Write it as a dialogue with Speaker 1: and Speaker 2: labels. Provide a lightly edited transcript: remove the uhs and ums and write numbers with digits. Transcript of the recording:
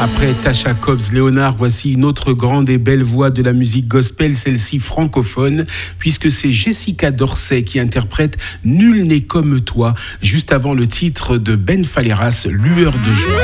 Speaker 1: Après Tasha Cobbs Leonard, voici une autre grande et belle voix de la musique gospel, celle-ci francophone, puisque c'est Jessica Dorsey qui interprète Nul n'est comme toi, juste avant le titre de Ben Faleras, Lueur de joie.